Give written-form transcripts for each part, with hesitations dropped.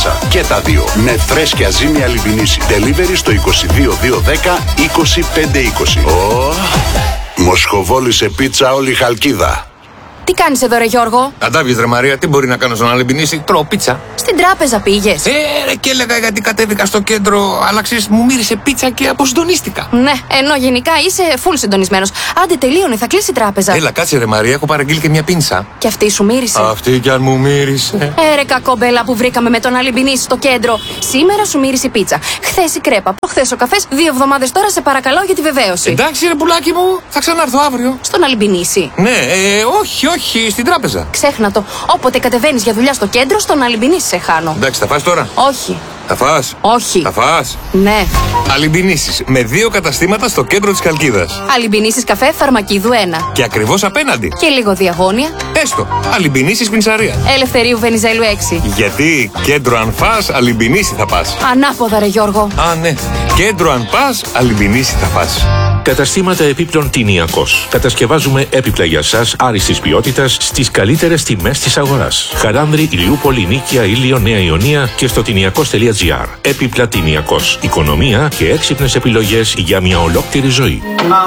πίτσα. Και τα δύο με φρέσκια ζύμη Αλιμπινίση. Delivery στο 22210 25520. Μοσχοβόλησε πίτσα όλη η Χαλκίδα. Τι κάνεις εδώ, ρε Γιώργο? Αντάβιες, ρε Μαρία, τι μπορεί να κάνω στον Αλιμπινίση? Τρώω πίτσα. Στην τράπεζα πήγες? Ρε, και έλεγα γιατί κατέβηκα στο κέντρο, αλλά ξέρεις, μου μύρισε πίτσα και αποσυντονίστηκα. Ναι, ενώ γενικά είσαι full συντονισμένος. Άντε, τελείωνε, θα κλείσει η τράπεζα. Έλα, κάτσε, ρε Μαρία, έχω παραγγείλει και μια πίνσα. Και αυτή σου μύρισε? Αυτή κι αν μου μύρισε. Ρε κακόμπελα που βρήκαμε με τον Αλιμπινίση στο κέντρο. Σήμερα σου μύρισε η πίτσα. Χθες η κρέπα. Προχθές ο καφές. 2 εβδομάδες τώρα, σε παρακαλώ για τη βεβαίωση. Εντάξει, ρε πουλάκι μου, θα ξανάρθω αύριο. Στον Αλιμπινίση? Ναι, όχι, στην τράπεζα. Ξέχνα το. Όποτε κατεβαίνεις για δουλειά στο κέντρο, στον Αλιμπινίση σε χάνω. Εντάξει, θα φας τώρα? Όχι. Θα φας? Όχι. Θα φας? Ναι. Αλιμπινίσεις με 2 καταστήματα στο κέντρο της Χαλκίδας. Αλιμπινίσεις καφέ Φαρμακίδου 1. Και ακριβώς απέναντι. Και λίγο διαγώνια. Έστω. Αλιμπινίσεις Πινσαρία. Ελευθερίου Βενιζέλου 6. Γιατί κέντρο αν φας, Αλιμπινίση θα πας. Ανάποδα, ρε Γιώργο. Α, ναι. Κέντρο αν πας, Αλιμπινίση θα πας. Καταστήματα επίπλων Τηνιακός. Κατασκευάζουμε έπιπλα για σας άριστης ποιότητας στις καλύτερες τιμές της αγοράς. Χαράνδρη, Ηλιούπολη, Νίκαια, Ήλιο, Νέα Ιωνία και στο τηνιακός.gr. Έπιπλα Τηνιακός. Οικονομία και έξυπνες επιλογές για μια ολόκληρη ζωή.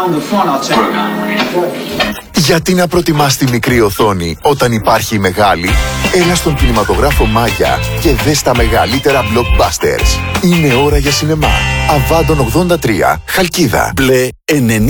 Γιατί να προτιμάς τη μικρή οθόνη όταν υπάρχει η μεγάλη? Έλα στον κινηματογράφο Μάγια και δες τα μεγαλύτερα blockbusters. Είναι ώρα για σινεμά. Αβάντων 83, Χαλκίδα. Μπλε 90.